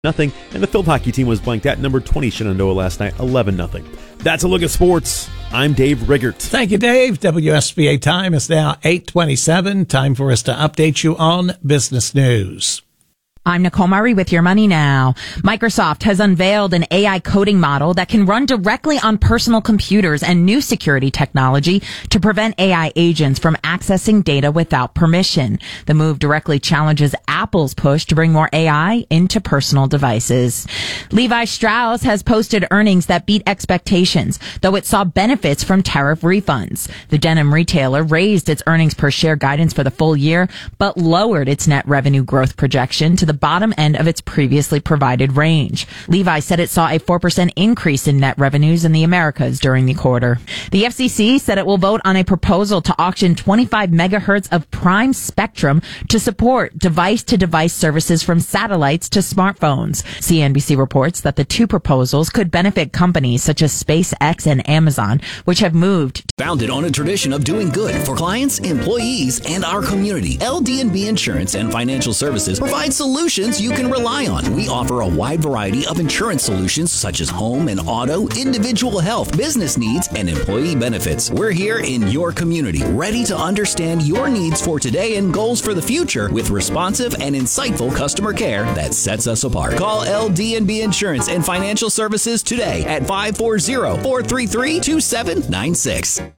nothing, and the field hockey team was blanked out. Number 20 Shenandoah last night, 11-0. That's a look at sports. I'm Dave Riggert. Thank you, Dave. WSBA time is now 8:27. Time for us to update you on business news. I'm Nicole Murray with Your Money Now. Microsoft has unveiled an AI coding model that can run directly on personal computers and new security technology to prevent AI agents from accessing data without permission. The move directly challenges Apple's push to bring more AI into personal devices. Levi Strauss has posted earnings that beat expectations, though it saw benefits from tariff refunds. The denim retailer raised its earnings per share guidance for the full year, but lowered its net revenue growth projection to the bottom end of its previously provided range. Levi said it saw a 4% increase in net revenues in the Americas during the quarter. The FCC said it will vote on a proposal to auction 25 megahertz of prime spectrum to support device-to-device services from satellites to smartphones. CNBC reports that the two proposals could benefit companies such as SpaceX and Amazon, which have moved. Founded on a tradition of doing good for clients, employees, and our community, LD&B Insurance and Financial Services provide solutions you can rely on. We offer a wide variety of insurance solutions such as home and auto, individual health, business needs, and employee benefits. We're here in your community, ready to understand your needs for today and goals for the future with responsive and insightful customer care that sets us apart. Call LD&B Insurance and Financial Services today at 540-433-2796.